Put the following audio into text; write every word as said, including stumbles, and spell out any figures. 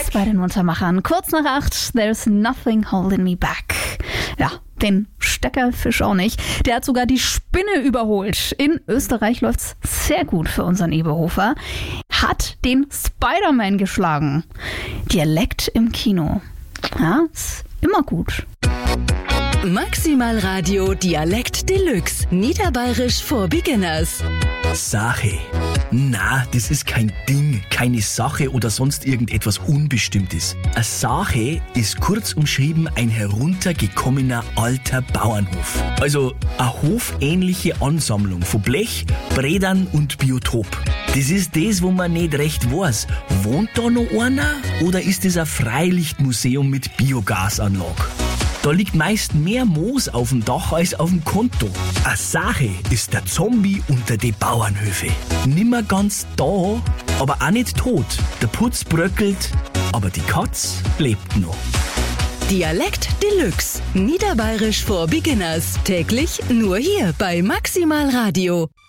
Kiss bei den Muntermachern. Kurz nach acht, there's nothing holding me back. Ja, den Steckerfisch auch nicht. Der hat sogar die Spinne überholt. In Österreich läuft's sehr gut für unseren Eberhofer. Hat den Spider-Man geschlagen. Dialekt im Kino. Ja, ist immer gut. Maximal Radio Dialekt Deluxe. Niederbayerisch for Beginners. Sache. Na, das ist kein Ding, keine Sache oder sonst irgendetwas Unbestimmtes. Eine Sache ist kurz umschrieben ein heruntergekommener alter Bauernhof. Also eine hofähnliche Ansammlung von Blech, Brädern und Biotop. Das ist das, wo man nicht recht weiß. Wohnt da noch einer oder ist das ein Freilichtmuseum mit Biogasanlage? Da liegt meist mehr Moos auf dem Dach als auf dem Konto. Eine Sache ist der Zombie unter den Bauernhöfe. Nimmer ganz da, aber auch nicht tot. Der Putz bröckelt, aber die Katz lebt noch. Dialekt Deluxe. Niederbayerisch for Beginners. Täglich nur hier bei Maximal Radio.